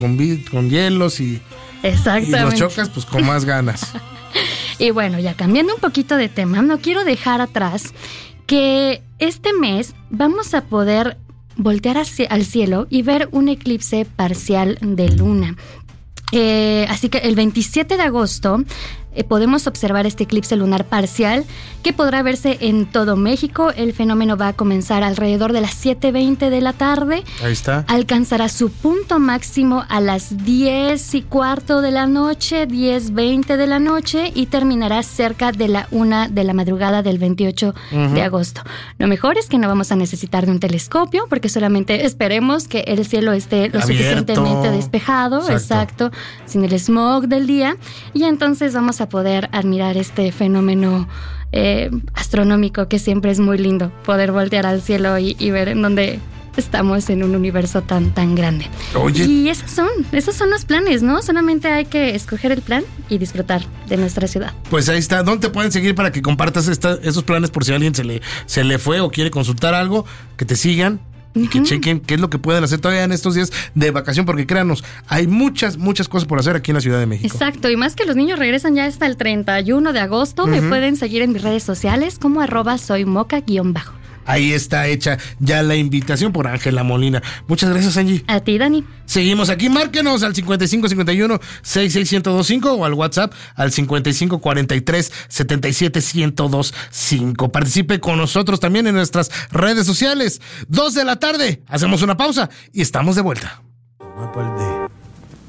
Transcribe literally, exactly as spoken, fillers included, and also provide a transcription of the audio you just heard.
con, con hielos y, Exactamente. y los chocas, pues con más ganas. Y bueno, ya cambiando un poquito de tema, no quiero dejar atrás que este mes vamos a poder voltear hacia, al cielo y ver un eclipse parcial de luna. Eh, así que el veintisiete de agosto eh, podemos observar este eclipse lunar parcial que podrá verse en todo México. El fenómeno va a comenzar alrededor de las siete veinte de la tarde. Ahí está. Alcanzará su punto máximo a las diez y cuarto de la noche, diez veinte de la noche, y terminará cerca de la una de la madrugada del veintiocho uh-huh. de agosto. Lo mejor es que no vamos a necesitar de un telescopio, porque solamente esperemos que el cielo esté lo Abierto. suficientemente despejado, exacto. exacto, sin el smog del día, y entonces vamos a poder admirar este fenómeno eh, astronómico que siempre es muy lindo, poder voltear al cielo y, y ver en dónde estamos en un universo tan tan grande. Oye. Y esos son, esos son los planes, ¿no? Solamente hay que escoger el plan y disfrutar de nuestra ciudad. Pues ahí está. ¿Dónde te pueden seguir para que compartas esta, esos planes por si a alguien se le, se le fue o quiere consultar algo? Que te sigan. Y que uh-huh. chequen qué es lo que pueden hacer todavía en estos días de vacación, porque créanos, hay muchas, muchas cosas por hacer aquí en la Ciudad de México. Exacto, y más que los niños regresan ya hasta el treinta y uno de agosto, uh-huh. me pueden seguir en mis redes sociales como arroba soy moca guión bajo. Ahí está hecha ya la invitación por Ángela Molina. Muchas gracias, Angie. A ti, Dani. Seguimos aquí, márquenos al cincuenta y cinco cincuenta y uno sesenta y seis ciento veinticinco o al WhatsApp al cincuenta y cinco cuarenta y tres setenta y siete ciento veinticinco. Participe con nosotros también en nuestras redes sociales. Dos de la tarde, hacemos una pausa y estamos de vuelta.